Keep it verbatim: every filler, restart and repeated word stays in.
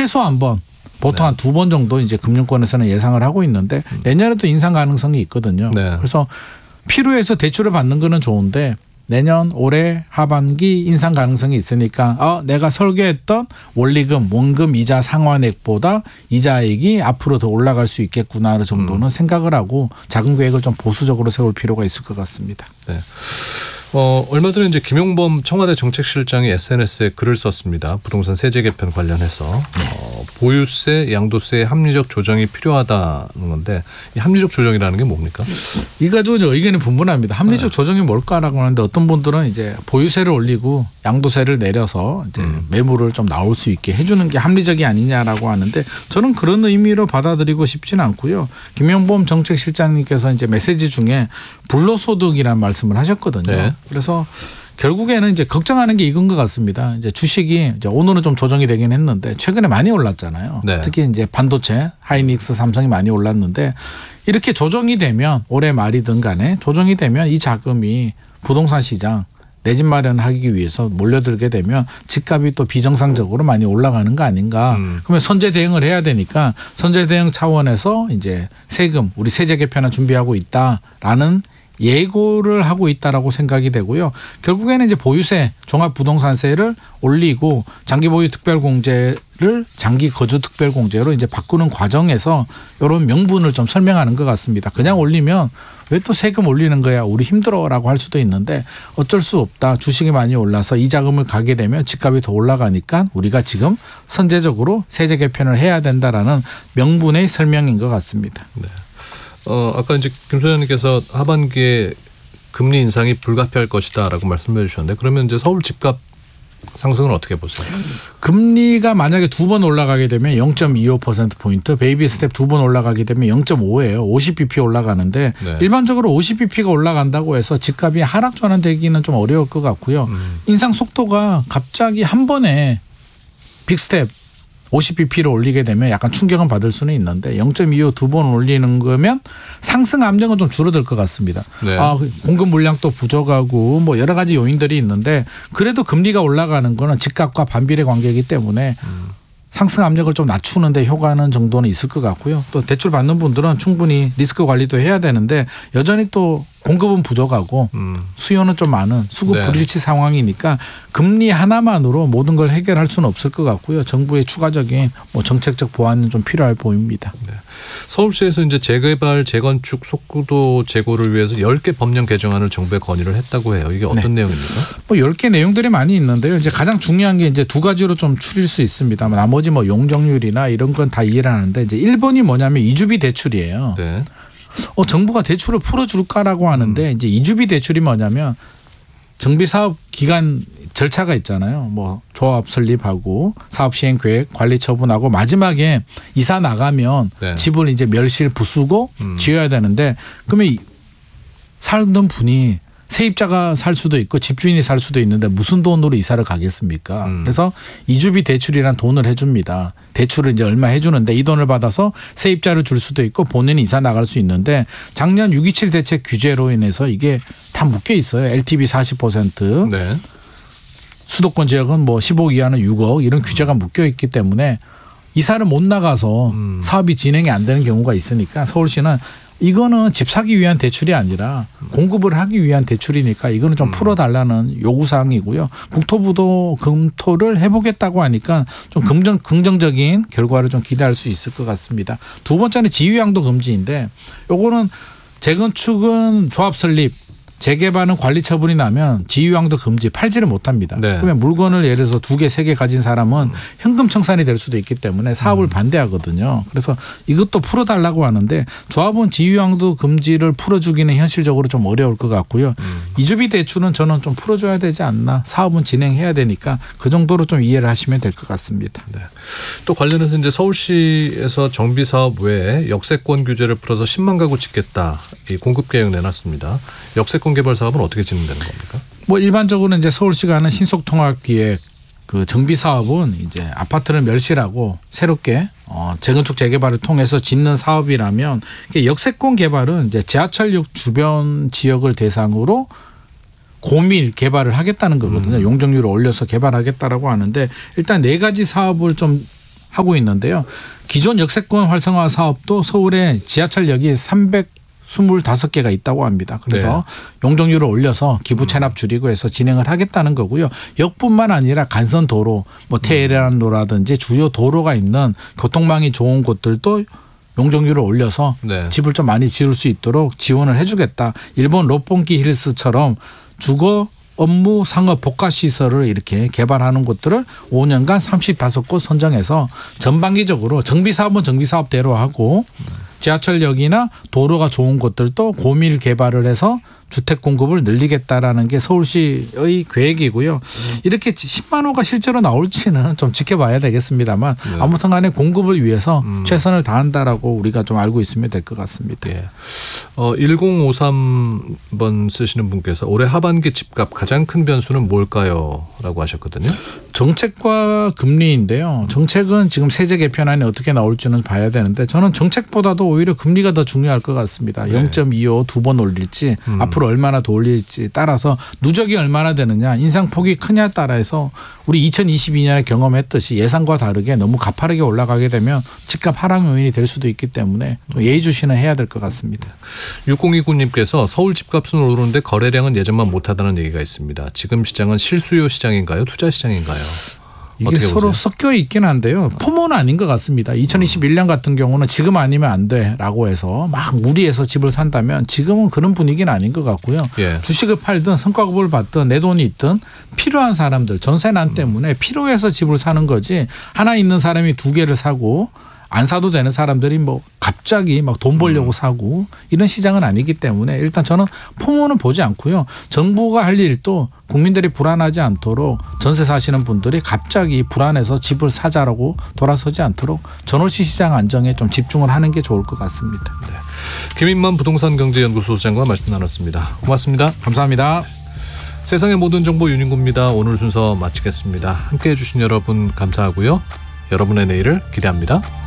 최소 한 번, 보통 네. 한 두 번 정도 이제 금융권에서는 예상을 하고 있는데 내년에도 인상 가능성이 있거든요. 네. 그래서 필요해서 대출을 받는 거는 좋은데 내년 올해 하반기 인상 가능성이 있으니까 어, 내가 설계했던 원리금, 원금 이자 상환액보다 이자액이 앞으로 더 올라갈 수 있겠구나 정도는 음. 생각을 하고 자금 계획을 좀 보수적으로 세울 필요가 있을 것 같습니다. 네. 어, 얼마 전에 이제 김용범 청와대 정책실장이 에스엔에스에 글을 썼습니다. 부동산 세제 개편 관련해서 어, 보유세, 양도세의 합리적 조정이 필요하다는 건데 이 합리적 조정이라는 게 뭡니까? 이 가지고 의견이 분분합니다. 합리적 네. 조정이 뭘까라고 하는데 어떤 분들은 이제 보유세를 올리고 양도세를 내려서 이제 음. 매물을 좀 나올 수 있게 해주는 게 합리적이 아니냐라고 하는데 저는 그런 의미로 받아들이고 싶지는 않고요. 김용범 정책실장님께서 이제 메시지 중에 불로소득이라는 말씀을 하셨거든요. 네. 그래서 결국에는 이제 걱정하는 게 이건 것 같습니다. 이제 주식이 이제 오늘은 좀 조정이 되긴 했는데 최근에 많이 올랐잖아요. 네. 특히 이제 반도체, 하이닉스, 삼성이 많이 올랐는데 이렇게 조정이 되면 올해 말이든 간에 조정이 되면 이 자금이 부동산 시장 내 집 마련하기 위해서 몰려들게 되면 집값이 또 비정상적으로 많이 올라가는 거 아닌가. 음. 그러면 선제 대응을 해야 되니까 선제 대응 차원에서 이제 세금, 우리 세제 개편을 준비하고 있다라는 예고를 하고 있다라고 생각이 되고요. 결국에는 이제 보유세, 종합부동산세를 올리고 장기 보유 특별공제를 장기 거주 특별공제로 이제 바꾸는 과정에서 이런 명분을 좀 설명하는 것 같습니다. 그냥 올리면 왜 또 세금 올리는 거야? 우리 힘들어라고 할 수도 있는데 어쩔 수 없다. 주식이 많이 올라서 이자금을 가게 되면 집값이 더 올라가니까 우리가 지금 선제적으로 세제 개편을 해야 된다라는 명분의 설명인 것 같습니다. 네. 어, 아까 이제 김 소장님께서 하반기에 금리 인상이 불가피할 것이다라고 말씀해 주셨는데 그러면 이제 서울 집값 상승은 어떻게 보세요? 금리가 만약에 두 번 올라가게 되면 영 점 이오 퍼센트 포인트, 베이비 스텝 두 번 올라가게 되면 영 점 오예요. 오십 비피 올라가는데 네. 일반적으로 오십 비피가 올라간다고 해서 집값이 하락 전환되기는 좀 어려울 것 같고요. 음. 인상 속도가 갑자기 한 번에 빅스텝 오십 비피를 올리게 되면 약간 충격은 받을 수는 있는데 영 점 이오 두 번 올리는 거면 상승 압력은 좀 줄어들 것 같습니다. 네. 아, 공급 물량도 부족하고 뭐 여러 가지 요인들이 있는데 그래도 금리가 올라가는 거는 집값과 반비례 관계이기 때문에 음. 상승 압력을 좀 낮추는데 효과는 정도는 있을 것 같고요. 또 대출 받는 분들은 충분히 리스크 관리도 해야 되는데 여전히 또 공급은 부족하고 음. 수요는 좀 많은 수급 네. 불일치 상황이니까 금리 하나만으로 모든 걸 해결할 수는 없을 것 같고요. 정부의 추가적인 뭐 정책적 보완은 좀 필요할 보입니다. 네. 서울시에서 이제 재개발, 재건축 속도 제고를 위해서 열 개 법령 개정안을 정부에 건의를 했다고 해요. 이게 어떤 네. 내용입니까? 뭐 열 개 내용들이 많이 있는데요. 이제 가장 중요한 게 이제 두 가지로 좀 추릴 수 있습니다. 나머지 뭐 용적률이나 이런 건 다 이해를 하는데 이제 일 번이 뭐냐면 이주비 대출이에요. 네. 어, 정부가 대출을 풀어줄까라고 하는데 음. 이제 이주비 대출이 뭐냐면 정비사업 기간 절차가 있잖아요. 뭐 조합 설립하고 사업 시행 계획, 관리 처분하고 마지막에 이사 나가면 네. 집을 이제 멸실 부수고 음. 지어야 되는데 그러면 살던 분이 세입자가 살 수도 있고 집주인이 살 수도 있는데 무슨 돈으로 이사를 가겠습니까? 음. 그래서 이주비 대출이란 돈을 해줍니다. 대출을 이제 얼마 해주는데 이 돈을 받아서 세입자를 줄 수도 있고 본인이 이사 나갈 수 있는데 작년 육 이칠 대책 규제로 인해서 이게 다 묶여 있어요. 엘티브이 사십 퍼센트. 네. 수도권 지역은 뭐 십억 이하는 육억 이런 규제가 묶여 있기 때문에 이사를 못 나가서 음. 사업이 진행이 안 되는 경우가 있으니까 서울시는 이거는 집 사기 위한 대출이 아니라 공급을 하기 위한 대출이니까 이거는 좀 풀어달라는 요구사항이고요. 국토부도 검토를 해보겠다고 하니까 좀 긍정, 긍정적인 결과를 좀 기대할 수 있을 것 같습니다. 두 번째는 지유양도 금지인데 요거는 재건축은 조합 설립, 재개발은 관리 처분이 나면 지유양도 금지, 팔지를 못합니다. 네. 그러면 물건을 예를 들어서 두 개, 세 개 가진 사람은 현금 청산이 될 수도 있기 때문에 사업을 음. 반대하거든요. 그래서 이것도 풀어달라고 하는데 조합은 지유양도 금지를 풀어주기는 현실적으로 좀 어려울 것 같고요. 음. 이주비 대출은 저는 좀 풀어줘야 되지 않나. 사업은 진행해야 되니까 그 정도로 좀 이해를 하시면 될 것 같습니다. 네. 또 관련해서 이제 서울시에서 정비사업 외에 역세권 규제를 풀어서 십만 가구 짓겠다. 이 공급 계획 내놨습니다. 역세권 개발 사업은 어떻게 진행되는 겁니까? 뭐 일반적으로 이제 서울시가 하는 신속통합기획 그 정비 사업은 이제 아파트를 멸실하고 새롭게 어 재건축 재개발을 통해서 짓는 사업이라면 역세권 개발은 이제 지하철역 주변 지역을 대상으로 고밀 개발을 하겠다는 거거든요. 음. 용적률을 올려서 개발하겠다라고 하는데 일단 네 가지 사업을 좀 하고 있는데요. 기존 역세권 활성화 사업도 서울에 지하철역이 삼백이십오 개가 있다고 합니다. 그래서 네. 용적률을 올려서 기부 체납 줄이고 해서 진행을 하겠다는 거고요. 역뿐만 아니라 간선 도로, 뭐 테헤란로라든지 주요 도로가 있는 교통망이 좋은 곳들도 용적률을 올려서 네. 집을 좀 많이 지을 수 있도록 지원을 해주겠다. 일본 롯본기 힐스처럼 주거 업무 상업 복합 시설을 이렇게 개발하는 곳들을 오 년간 삼십오 곳 선정해서 전반기적으로 정비 사업은 정비 사업대로 하고 지하철역이나 도로가 좋은 곳들도 고밀 개발을 해서 주택 공급을 늘리겠다라는 게 서울시의 계획이고요. 이렇게 십만 호가 실제로 나올지는 좀 지켜봐야 되겠습니다만 네. 아무튼 간에 공급을 위해서 음. 최선을 다한다라고 우리가 좀 알고 있으면 될 것 같습니다. 예. 어, 일공오삼 번 쓰시는 분께서 올해 하반기 집값 가장 큰 변수는 뭘까요? 라고 하셨거든요. 정책과 금리인데요. 정책은 지금 세제 개편안이 어떻게 나올지는 봐야 되는데 저는 정책보다도 오히려 금리가 더 중요할 것 같습니다. 네. 영 점 이오 두 번 올릴지 음. 앞으로 얼마나 더 올릴지 따라서 누적이 얼마나 되느냐 인상폭이 크냐에 따라서 우리 이천이십이 년에 경험했듯이 예상과 다르게 너무 가파르게 올라가게 되면 집값 하락 요인이 될 수도 있기 때문에 좀 예의주시는 해야 될 것 같습니다. 육공이구 님께서 서울 집값은 오르는데 거래량은 예전만 못하다는 얘기가 있습니다. 지금 시장은 실수요 시장인가요? 투자 시장인가요? 이게 서로 보세요? 섞여 있긴 한데요. 포모는 아닌 것 같습니다. 이천이십일 년 같은 경우는 지금 아니면 안 돼라고 해서 막 무리해서 집을 산다면 지금은 그런 분위기는 아닌 것 같고요. 예. 주식을 팔든 성과급을 받든 내 돈이 있든 필요한 사람들 전세난 때문에 필요해서 집을 사는 거지 하나 있는 사람이 두 개를 사고 안 사도 되는 사람들이 뭐 갑자기 막 돈 벌려고 음. 사고 이런 시장은 아니기 때문에 일단 저는 포모는 보지 않고요. 정부가 할 일도 국민들이 불안하지 않도록 전세 사시는 분들이 갑자기 불안해서 집을 사자라고 돌아서지 않도록 전월시 시장 안정에 좀 집중을 하는 게 좋을 것 같습니다. 네. 김인만 부동산경제연구소 소장과 말씀 나눴습니다. 고맙습니다. 감사합니다. 세상의 모든 정보 윤인구입니다. 오늘 순서 마치겠습니다. 함께해 주신 여러분 감사하고요. 여러분의 내일을 기대합니다.